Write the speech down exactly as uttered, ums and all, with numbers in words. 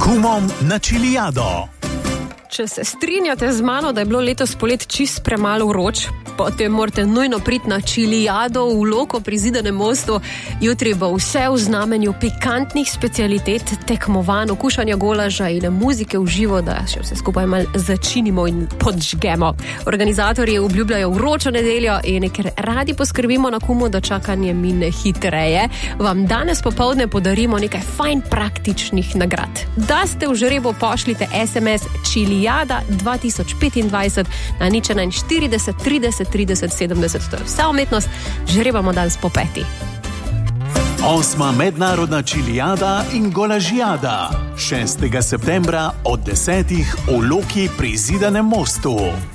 kumom na Čilijado. Če se strinjate z mano, da je bilo letos polet čist premalo vroč, potem morate nujno priti na Čilijado v Loko pri Zidanem mostu. Jutri bo vse v znamenju pikantnih specialitet, tekmovanj, okušanja golaža in muzike v živo, da še vse skupaj malo začinimo in podžgemo. Organizatorji obljubljajo vročo nedeljo in ker radi poskrbimo na Kumu, da čakanje mine hitreje, vam danes popoldne podarimo nekaj fajn praktičnih nagrad. Da ste v žrebo pošljite es em es Čilijada dva tisoč petindvajset na nič ena štirideset trideset trideset sedemdeset. To je vsa umetnost, žrebamo danes po peti. Osma mednarodna Čilijada in golažijada. šestega septembra od desetih v Loki pri Zidanem mostu.